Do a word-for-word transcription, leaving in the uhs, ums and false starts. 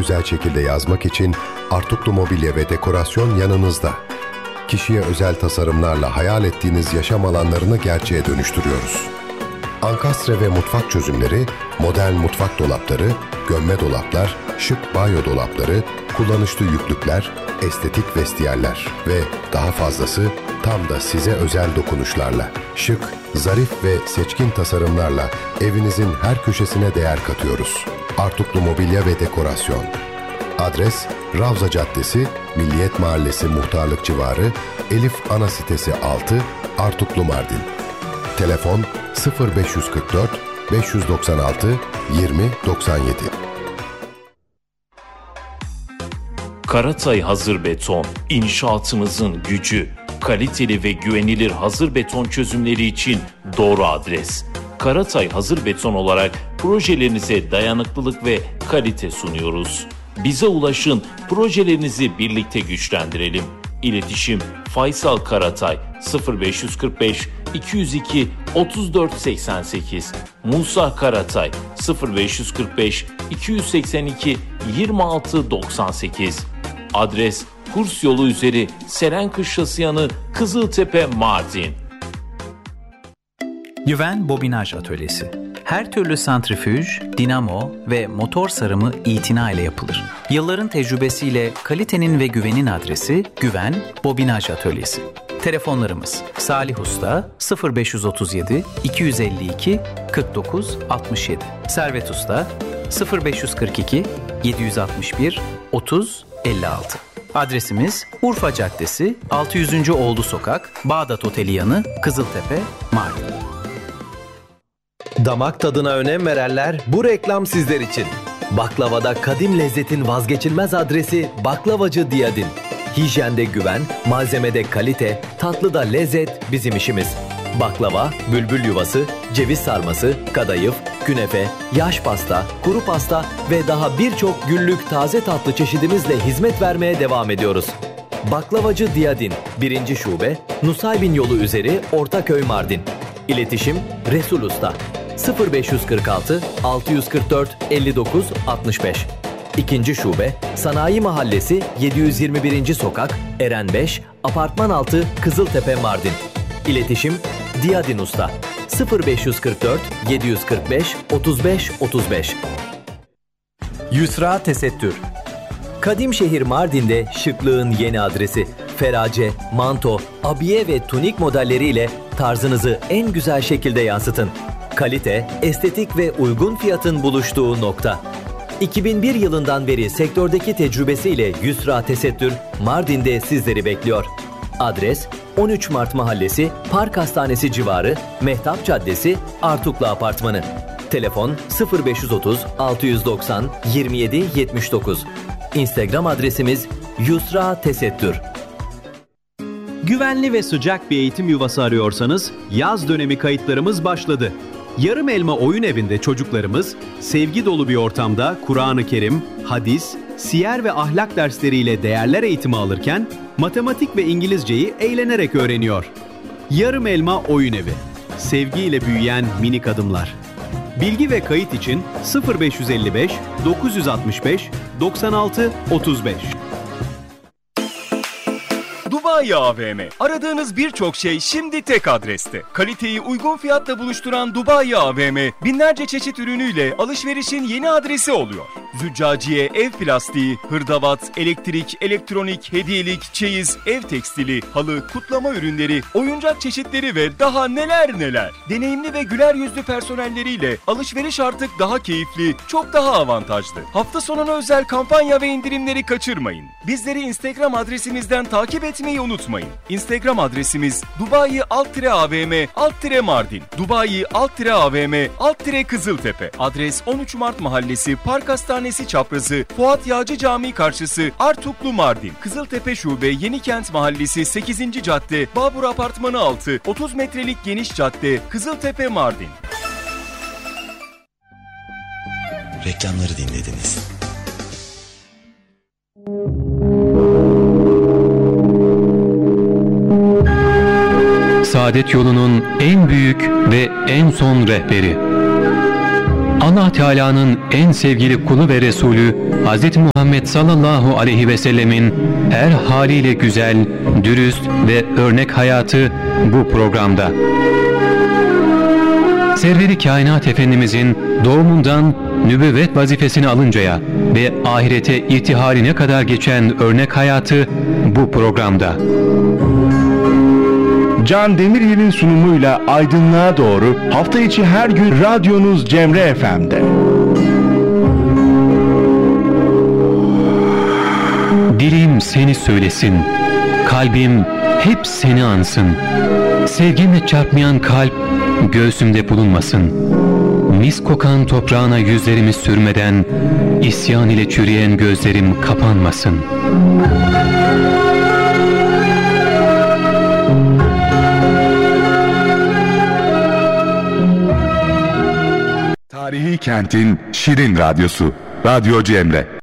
güzel şekilde yazmak için Artuklu Mobilya ve Dekorasyon yanınızda. Kişiye özel tasarımlarla hayal ettiğiniz yaşam alanlarını gerçeğe dönüştürüyoruz. Ankastre ve mutfak çözümleri, modern mutfak dolapları, gömme dolaplar, şık banyo dolapları, kullanışlı yüklükler, estetik vestiyerler ve daha fazlası tam da size özel dokunuşlarla, şık, zarif ve seçkin tasarımlarla evinizin her köşesine değer katıyoruz. Artuklu Mobilya ve Dekorasyon. Adres Ravza Caddesi, Milliyet Mahallesi Muhtarlık Civarı, Elif Ana Sitesi altı, Artuklu Mardin. Telefon sıfır beş yüz kırk dört beş yüz doksan altı yirmi doksan yedi. Karatay Hazır Beton, inşaatınızın gücü. Kaliteli ve güvenilir hazır beton çözümleri için doğru adres. Karatay Hazır Beton olarak projelerinize dayanıklılık ve kalite sunuyoruz. Bize ulaşın, projelerinizi birlikte güçlendirelim. İletişim Faysal Karatay sıfır beş yüz kırk beş iki yüz iki otuz dört seksen sekiz, Musa Karatay sıfır beş yüz kırk beş iki yüz seksen iki yirmi altı doksan sekiz. Adres Kurs Yolu üzeri Serenkış Şasiyanı, Kızıltepe, Mardin. Güven Bobinaj Atölyesi. Her türlü santrifüj, dinamo ve motor sarımı itina ile yapılır. Yılların tecrübesiyle kalitenin ve güvenin adresi Güven Bobinaj Atölyesi. Telefonlarımız Salih Usta sıfır beş yüz otuz yedi iki yüz elli iki kırk dokuz altmış yedi, Servet Usta sıfır beş yüz kırk iki yedi yüz altmış bir otuz elli altı. Adresimiz Urfa Caddesi altı yüzüncü Oldu Sokak, Bağdat Oteli yanı, Kızıltepe, Mardin. Damak tadına önem verenler, bu reklam sizler için. Baklavada kadim lezzetin vazgeçilmez adresi Baklavacı Diyadin. Hijyende güven, malzemede kalite, tatlıda lezzet bizim işimiz. Baklava, bülbül yuvası, ceviz sarması, kadayıf, künefe, yaş pasta, kuru pasta ve daha birçok günlük taze tatlı çeşidimizle hizmet vermeye devam ediyoruz. Baklavacı Diyadin, birinci Şube, Nusaybin Yolu üzeri Ortaköy, Mardin. İletişim Resul Usta sıfır beş yüz kırk altı altı yüz kırk dört elli dokuz altmış beş. İkinci Şube, Sanayi Mahallesi yedi yüz yirmi birinci Sokak, Eren beş, Apartman altı, Kızıltepe, Mardin. İletişim Diyadin Usta sıfır beş yüz kırk dört yedi yüz kırk beş otuz beş otuz beş. Yusra Tesettür. Kadimşehir Mardin'de şıklığın yeni adresi. Ferace, manto, abiye ve tunik modelleriyle tarzınızı en güzel şekilde yansıtın. Kalite, estetik ve uygun fiyatın buluştuğu nokta. iki bin bir yılından beri sektördeki tecrübesiyle Yusra Tesettür Mardin'de sizleri bekliyor. Adres on üç Mart Mahallesi, Park Hastanesi civarı, Mehtap Caddesi, Artuklu Apartmanı. Telefon sıfır beş yüz otuz altı yüz doksan yirmi yedi yetmiş dokuz. Instagram adresimiz Yusra Tesettür. Güvenli ve sıcak bir eğitim yuvası arıyorsanız yaz dönemi kayıtlarımız başladı. Yarım Elma Oyun Evi'nde çocuklarımız sevgi dolu bir ortamda Kur'an-ı Kerim, hadis, siyer ve ahlak dersleriyle değerler eğitimi alırken matematik ve İngilizceyi eğlenerek öğreniyor. Yarım Elma Oyun Evi. Sevgiyle büyüyen minik adımlar. Bilgi ve kayıt için sıfır beş yüz elli beş dokuz yüz altmış beş doksan altı otuz beş. Dubai A V M. Aradığınız birçok şey şimdi tek adreste. Kaliteyi uygun fiyatla buluşturan Dubai A V M, binlerce çeşit ürünüyle alışverişin yeni adresi oluyor. Züccaciye, ev plastiği, hırdavat, elektrik, elektronik, hediyelik, çeyiz, ev tekstili, halı, kutlama ürünleri, oyuncak çeşitleri ve daha neler neler. Deneyimli ve güler yüzlü personelleriyle alışveriş artık daha keyifli, çok daha avantajlı. Hafta sonuna özel kampanya ve indirimleri kaçırmayın. Bizleri Instagram adresimizden takip etmeyi unutmayın. Instagram adresimiz Dubai alt tire A V M alt tire Mardin. Dubai alt tire A V M alt tire Kızıltepe. Adres on üç Mart Mahallesi, Park Hastanesi çaprazı, Fuat Yağcı Camii karşısı, Artuklu, Mardin. Kızıltepe Şube, Yenikent Mahallesi, sekizinci Cadde, Babur Apartmanı altı, otuz metrelik geniş cadde, Kızıltepe, Mardin. Reklamları dinlediniz. Saadet yolunun en büyük ve en son rehberi. Allah Teala'nın en sevgili kulu ve Resulü Hz. Muhammed sallallahu aleyhi ve sellemin her haliyle güzel, dürüst ve örnek hayatı bu programda. Server-i Kainat Efendimizin doğumundan nübüvvet vazifesini alıncaya ve ahirete irtihaline kadar geçen örnek hayatı bu programda. Can Demiryel'in sunumuyla aydınlığa doğru hafta içi her gün radyonuz Cemre F M'de. Dilim seni söylesin, kalbim hep seni ansın. Sevginle çarpmayan kalp göğsümde bulunmasın. Mis kokan toprağına yüzlerimi sürmeden isyan ile çürüyen gözlerim kapanmasın. Tarihi kentin şirin radyosu, Radyo Cemre.